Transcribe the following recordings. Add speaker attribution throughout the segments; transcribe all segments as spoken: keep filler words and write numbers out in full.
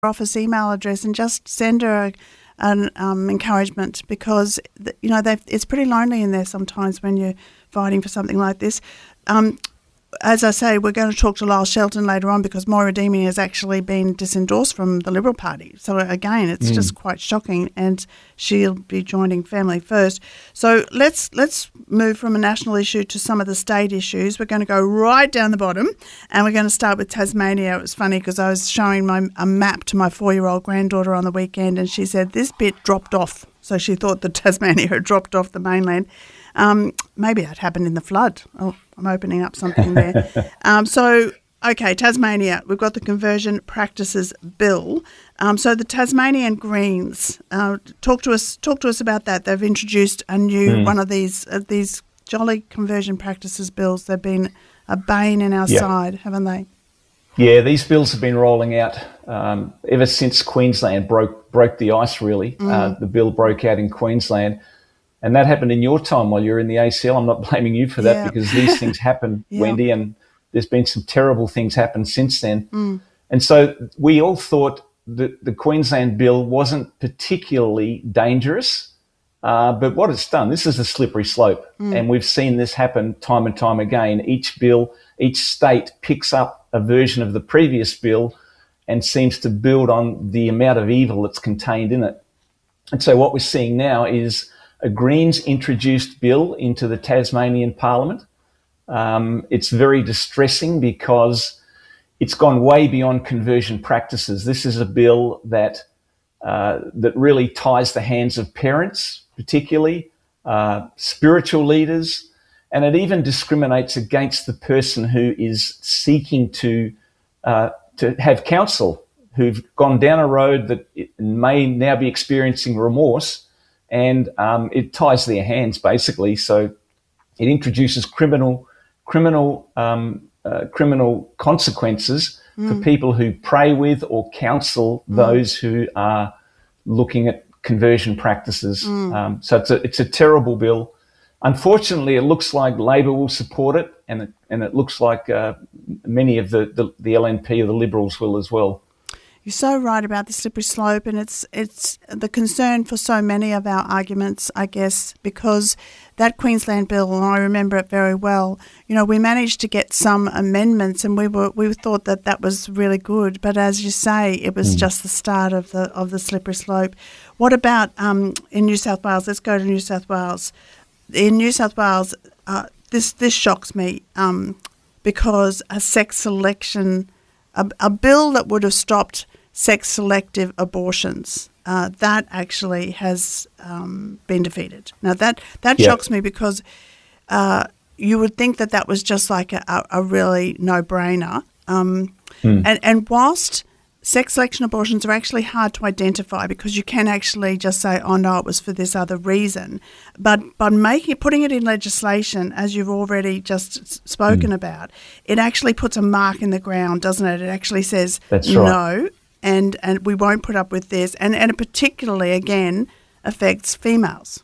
Speaker 1: office email address and just send her a, an um, encouragement, because, you know, it's pretty lonely in there sometimes when you're fighting for something like this. Um, as I say, we're going to talk to Lyle Shelton later on, because Moira Deeming has actually been disendorsed from the Liberal Party. So, again, it's mm. just quite shocking, and she'll be joining Family First. So let's let's move from a national issue to some of the state issues. We're going to go right down the bottom, and we're going to start with Tasmania. It was funny because I was showing my a map to my four-year-old granddaughter on the weekend, and she said this bit dropped off. So she thought that Tasmania had dropped off the mainland. Um, maybe that happened in the flood. Oh, I'm opening up something there. um, so, okay, Tasmania, we've got the Conversion Practices Bill. Um, so the Tasmanian Greens, uh, talk to us. Talk to us about that. They've introduced a new mm. one of these uh, these jolly conversion practices bills. They've been a bane in our yep. side, haven't they?
Speaker 2: Yeah, these bills have been rolling out um, ever since Queensland broke broke the ice. Really, mm. uh, the bill broke out in Queensland. And that happened in your time while you were in the A C L. I'm not blaming you for that yeah. because these things happen, yeah. Wendy, and there's been some terrible things happen since then. Mm. And so we all thought that the Queensland bill wasn't particularly dangerous, uh, but what it's done, this is a slippery slope. Mm. And we've seen this happen time and time again. Each bill, each state picks up a version of the previous bill and seems to build on the amount of evil that's contained in it. And so what we're seeing now is a Greens introduced bill into the Tasmanian Parliament. Um, it's very distressing because it's gone way beyond conversion practices. This is a bill that uh, that really ties the hands of parents, particularly uh, spiritual leaders, and it even discriminates against the person who is seeking to uh, to have counsel, who've gone down a road that may now be experiencing remorse. And um, it ties their hands, basically. So it introduces criminal, criminal, um, uh, criminal consequences mm. for people who pray with or counsel mm. those who are looking at conversion practices. Mm. Um, so it's a it's a terrible bill. Unfortunately, it looks like Labor will support it, and it, and it looks like uh, many of the, the the L N P or the Liberals will as well.
Speaker 1: You're so right about the slippery slope, and it's it's the concern for so many of our arguments, I guess, because that Queensland bill, and I remember it very well, you know, we managed to get some amendments, and we were we thought that that was really good. But as you say, it was mm. just the start of the of the slippery slope. What about um, in New South Wales? Let's go to New South Wales. In New South Wales, uh, this this shocks me um, because a sex selection, a, a bill that would have stopped sex-selective abortions, uh, that actually has um, been defeated. Now, that, that yep. shocks me because uh, you would think that that was just like a, a really no-brainer. Um, mm. and, and whilst sex selection abortions are actually hard to identify because you can actually just say, oh, no, it was for this other reason. But by making putting it in legislation, as you've already just spoken mm. about, it actually puts a mark in the ground, doesn't it? It actually says
Speaker 2: That's
Speaker 1: no.
Speaker 2: Right.
Speaker 1: And and we won't put up with this. And, and it particularly, again, affects females.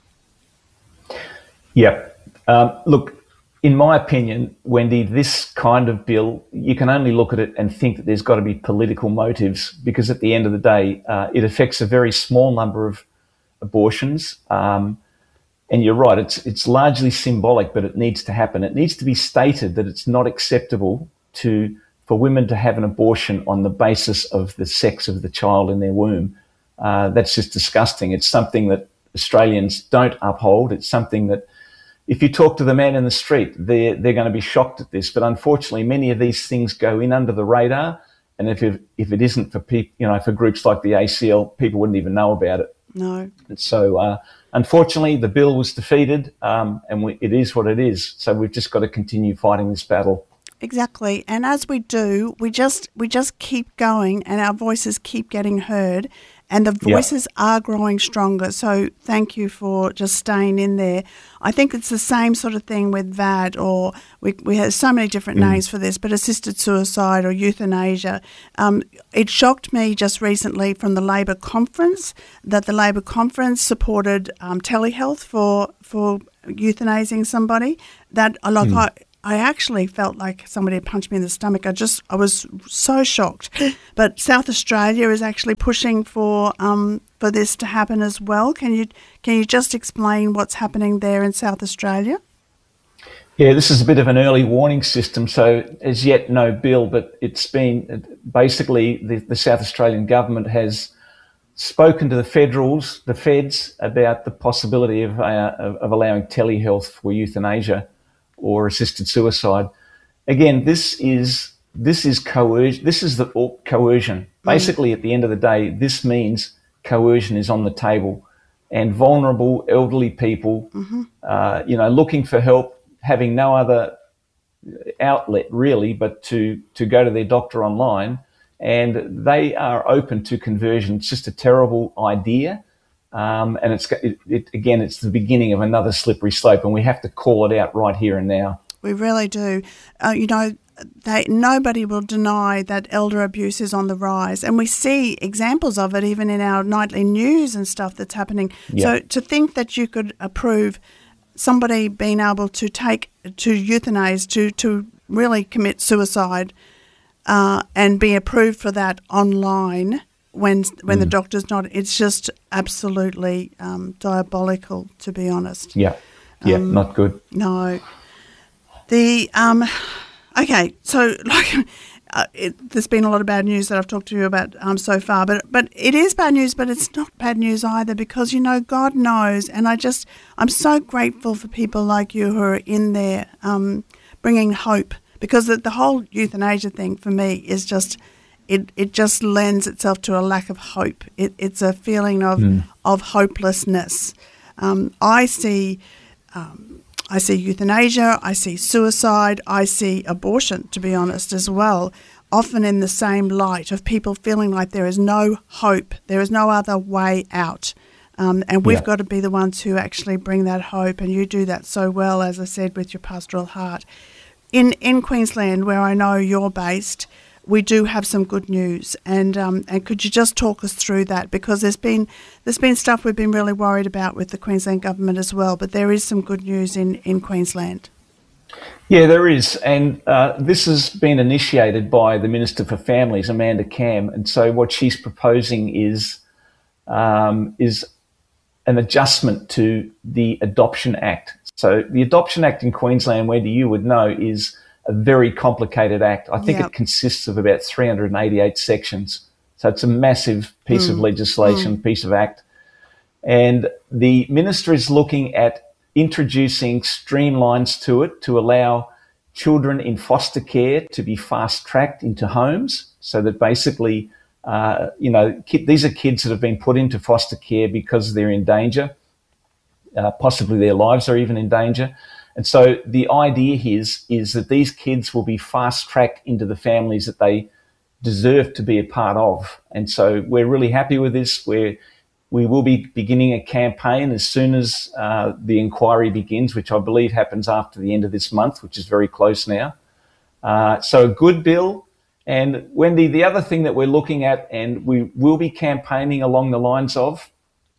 Speaker 2: Yeah. Um, look, in my opinion, Wendy, this kind of bill, you can only look at it and think that there's got to be political motives because at the end of the day, uh, it affects a very small number of abortions. Um, and you're right, it's it's largely symbolic, but it needs to happen. It needs to be stated that it's not acceptable to... for women to have an abortion on the basis of the sex of the child in their womb. Uh, that's just disgusting. It's something that Australians don't uphold. It's something that if you talk to the man in the street, they're, they're going to be shocked at this. But unfortunately, many of these things go in under the radar. And if it, if it isn't for people, you know, for groups like the A C L, people wouldn't even know about it.
Speaker 1: No.
Speaker 2: And so, uh, unfortunately, the bill was defeated, um, and we, it is what it is. So we've just got to continue fighting this battle.
Speaker 1: Exactly. And as we do, we just we just keep going and our voices keep getting heard and the voices yep. are growing stronger. So thank you for just staying in there. I think it's the same sort of thing with V A D or we, we have so many different mm. names for this, but assisted suicide or euthanasia. Um, it shocked me just recently from the Labor conference that the Labor conference supported um, telehealth for, for euthanizing somebody. That like mm. I I actually felt like somebody had punched me in the stomach. I just, I was so shocked. But South Australia is actually pushing for um, for this to happen as well. Can you can you just explain what's happening there in South Australia?
Speaker 2: Yeah, this is a bit of an early warning system, so as yet no bill, but it's been basically the, the South Australian government has spoken to the federals, the feds, about the possibility of, uh, of, of allowing telehealth for euthanasia or assisted suicide. Again, this is this is coercion. This is the coercion. Basically, at the end of the day, this means coercion is on the table, and vulnerable elderly people, mm-hmm. uh, you know, looking for help, having no other outlet really but to, to go to their doctor online, and they are open to conversion. It's just a terrible idea, um, and it's it, it, again, it's the beginning of another slippery slope, and we have to call it out right here and now.
Speaker 1: We really do. Uh, you know, they, nobody will deny that elder abuse is on the rise, and we see examples of it even in our nightly news and stuff that's happening. Yep. So to think that you could approve somebody being able to take, to euthanize, to, to really commit suicide uh, and be approved for that online when when mm. the doctor's not, it's just absolutely um, diabolical, to be honest.
Speaker 2: Yeah, yeah, um, not good.
Speaker 1: No. The, um, okay, so like, uh, it, there's been a lot of bad news that I've talked to you about um, so far, but but it is bad news, but it's not bad news either, because, you know, God knows, and I just, I'm so grateful for people like you who are in there um, bringing hope, because the, the whole euthanasia thing for me is just, it, it just lends itself to a lack of hope. It, it's a feeling of, mm. of hopelessness. Um, I see... Um, I see euthanasia, I see suicide, I see abortion, to be honest, as well, often in the same light of people feeling like there is no hope, there is no other way out. Um, and we've yeah. got to be the ones who actually bring that hope, and you do that so well, as I said, with your pastoral heart. In in Queensland, where I know you're based, we do have some good news, and um, and could you just talk us through that? Because there's been there's been stuff we've been really worried about with the Queensland government as well, but there is some good news in, in Queensland.
Speaker 2: Yeah, there is, and uh, this has been initiated by the Minister for Families, Amanda Cam, and so what she's proposing is um, is an adjustment to the Adoption Act. So the Adoption Act in Queensland, Wendy, you would know, is a very complicated act. I think yep. it consists of about three hundred eighty-eight sections. So it's a massive piece mm. of legislation, mm. piece of act. And the minister is looking at introducing streamlines to it to allow children in foster care to be fast-tracked into homes, so that basically, uh, you know, kid, these are kids that have been put into foster care because they're in danger. Uh, possibly their lives are even in danger. And so the idea is, is that these kids will be fast-tracked into the families that they deserve to be a part of. And so we're really happy with this. We're, we will be beginning a campaign as soon as uh, the inquiry begins, which I believe happens after the end of this month, which is very close now. Uh, so a good bill. And Wendy, the other thing that we're looking at, and we will be campaigning along the lines of,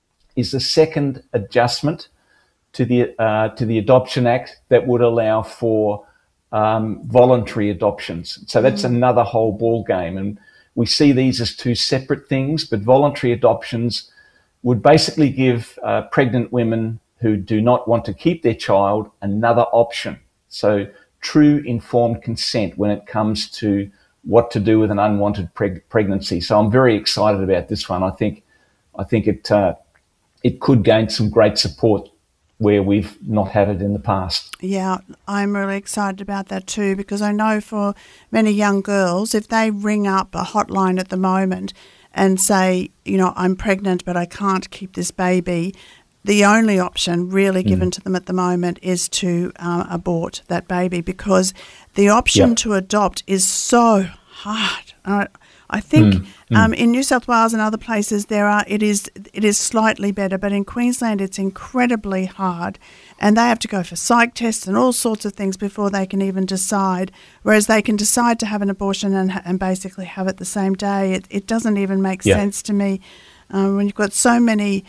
Speaker 2: is the second adjustment to the uh, to the Adoption Act that would allow for um, voluntary adoptions. So that's mm. another whole ball game, and we see these as two separate things. But voluntary adoptions would basically give uh, pregnant women who do not want to keep their child another option. So true informed consent when it comes to what to do with an unwanted preg- pregnancy. So I'm very excited about this one. I think I think it uh, it could gain some great support where we've not had it in the past.
Speaker 1: Yeah, I'm really excited about that too, because I know for many young girls, if they ring up a hotline at the moment and say, you know, I'm pregnant but I can't keep this baby, the only option really given mm. to them at the moment is to uh, abort that baby, because the option yep. to adopt is so hard. Uh, I think mm, mm. Um, in New South Wales and other places there are it is it is slightly better, but in Queensland it's incredibly hard, and they have to go for psych tests and all sorts of things before they can even decide. Whereas they can decide to have an abortion and and basically have it the same day. It it doesn't even make yeah. sense to me um, when you've got so many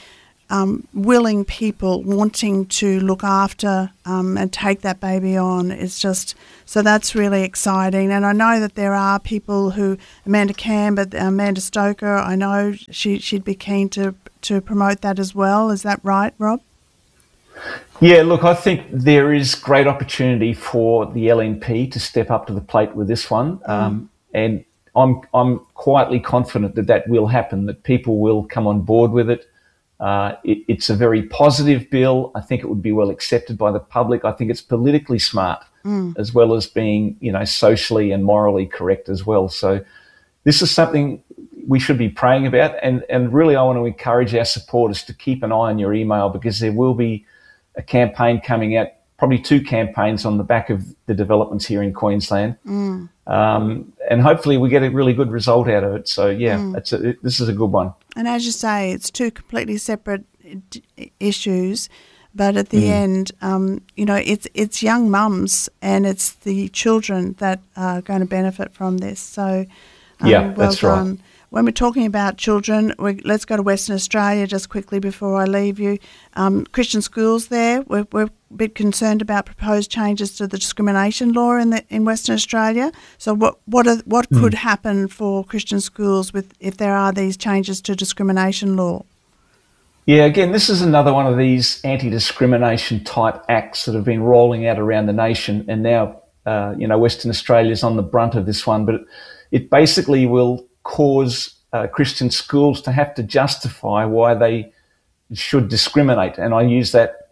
Speaker 1: um, willing people wanting to look after um, and take that baby on. It's just, so that's really exciting. And I know that there are people who, Amanda Camber, Amanda Stoker, I know she, she'd be keen to, to promote that as well. Is that right, Rob?
Speaker 2: Yeah, look, I think there is great opportunity for the L N P to step up to the plate with this one. Mm. Um, and I'm I'm quietly confident that that will happen, that people will come on board with it. Uh, it. It's a very positive bill. I think it would be well accepted by the public. I think it's politically smart, mm. as well as being, you know, socially and morally correct as well. So this is something we should be praying about. And, and really, I want to encourage our supporters to keep an eye on your email, because there will be a campaign coming out, probably two campaigns on the back of the developments here in Queensland. Mm. Um, and hopefully we get a really good result out of it. So, yeah, mm. it's a, it, this is a good one.
Speaker 1: And as you say, it's two completely separate d- issues, but at the mm. end, um, you know, it's it's young mums and it's the children that are going to benefit from this. So, um,
Speaker 2: yeah,
Speaker 1: well
Speaker 2: that's
Speaker 1: done.
Speaker 2: right.
Speaker 1: When we're talking about children, we, let's go to Western Australia just quickly before I leave you. Um, Christian schools there, we're, we're a bit concerned about proposed changes to the discrimination law in the, in Western Australia. So what what are, what mm. could happen for Christian schools with if there are these changes to discrimination law?
Speaker 2: Yeah, again, this is another one of these anti-discrimination type acts that have been rolling out around the nation, and now uh, you know Western Australia is on the brunt of this one. But it, it basically will cause uh, Christian schools to have to justify why they should discriminate. And I use that.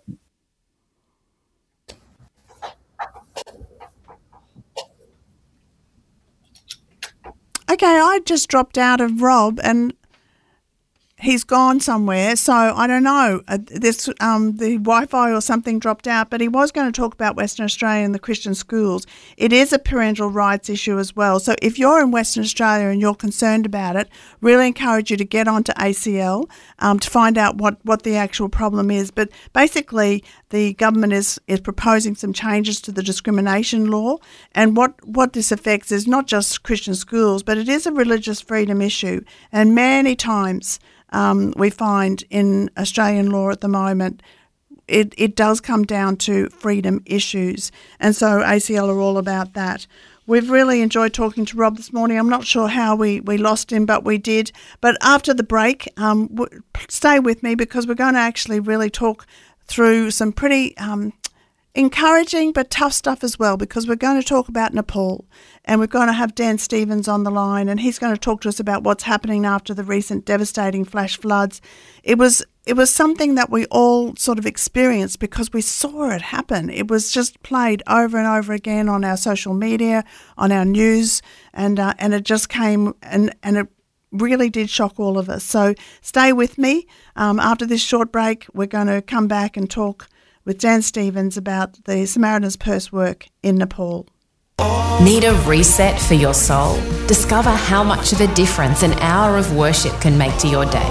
Speaker 1: Okay, I just dropped out of Rob and he's gone somewhere, so I don't know. Uh, this um, the Wi-Fi or something dropped out, but he was going to talk about Western Australia and the Christian schools. It is a parental rights issue as well. So if you're in Western Australia and you're concerned about it, really encourage you to get onto A C L um, to find out what, what the actual problem is. But basically, the government is, is proposing some changes to the discrimination law, and what, what this affects is not just Christian schools, but it is a religious freedom issue. And many times Um, we find in Australian law at the moment, it, it does come down to freedom issues. And so A C L are all about that. We've really enjoyed talking to Rob this morning. I'm not sure how we, we lost him, but we did. But after the break, um, w- stay with me, because we're going to actually really talk through some pretty um, encouraging but tough stuff as well, because we're going to talk about Nepal, and we're going to have Dan Stevens on the line, and he's going to talk to us about what's happening after the recent devastating flash floods. It was it was something that we all sort of experienced because we saw it happen. It was just played over and over again on our social media, on our news, and uh, and it just came and, and it really did shock all of us. So stay with me. Um, after this short break, we're going to come back and talk with Dan Stevens about the Samaritan's Purse work in Nepal.
Speaker 3: Need a reset for your soul? Discover how much of a difference an hour of worship can make to your day.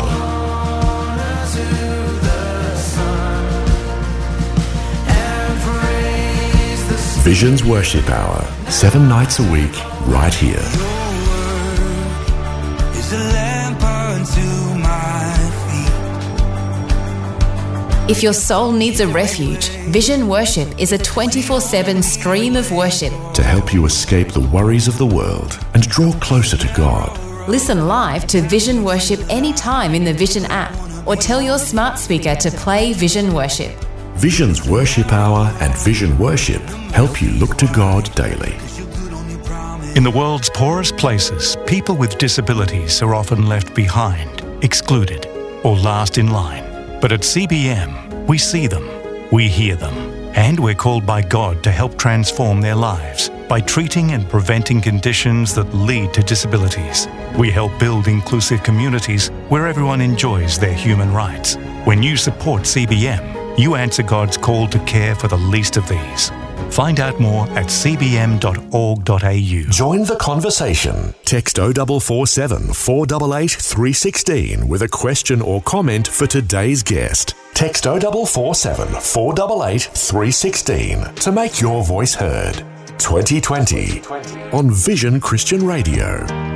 Speaker 4: Visions Worship Hour, seven nights a week, right here.
Speaker 3: If your soul needs a refuge, Vision Worship is a twenty-four seven stream of worship
Speaker 4: to help you escape the worries of the world and draw closer to God.
Speaker 3: Listen live to Vision Worship anytime in the Vision app, or tell your smart speaker to play Vision Worship.
Speaker 4: Visions Worship Hour and Vision Worship help you look to God daily.
Speaker 5: In the world's poorest places, people with disabilities are often left behind, excluded, or last in line. But at C B M, we see them, we hear them, and we're called by God to help transform their lives by treating and preventing conditions that lead to disabilities. We help build inclusive communities where everyone enjoys their human rights. When you support C B M, you answer God's call to care for the least of these. Find out more at c b m dot org dot a u.
Speaker 4: Join the conversation. Text oh four four seven, four eight eight, three one six with a question or comment for today's guest. Text oh four four seven, four eight eight, three one six to make your voice heard. twenty twenty on Vision Christian Radio.